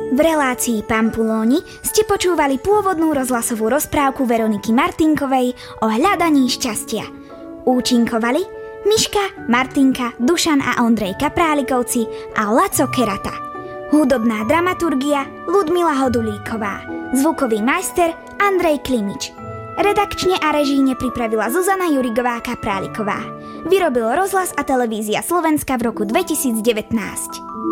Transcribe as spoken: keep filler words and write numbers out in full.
V relácii Pampulóni ste počúvali pôvodnú rozhlasovú rozprávku Veroniky Martinkovej o hľadaní šťastia. Účinkovali Miška, Martinka, Dušan a Ondrej Kaprálikovci a Laco Kerata. Hudobná dramaturgia Ľudmila Hodulíková. Zvukový majster Andrej Klimič. Redakčne a režíne pripravila Zuzana Jurigová Kapráliková. Vyrobil Rozhlas a televízia Slovenska v roku dvetisícdevätnásť.